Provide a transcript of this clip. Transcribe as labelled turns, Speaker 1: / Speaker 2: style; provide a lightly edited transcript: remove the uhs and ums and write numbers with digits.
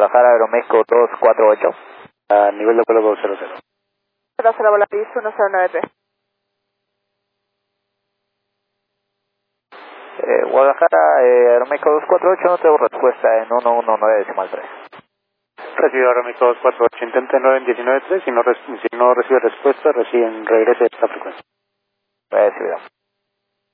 Speaker 1: Guadalajara, Aeroméxico 248.
Speaker 2: A nivel de vuelo 200.
Speaker 3: 00 Volaris 1093.
Speaker 1: Guadalajara, Aeroméxico 248, no tengo respuesta en 119.3.
Speaker 2: Recibido Aeroméxico 248, intente 9 en 19.3, si no recibe respuesta, regrese a esta frecuencia.
Speaker 1: Recibido.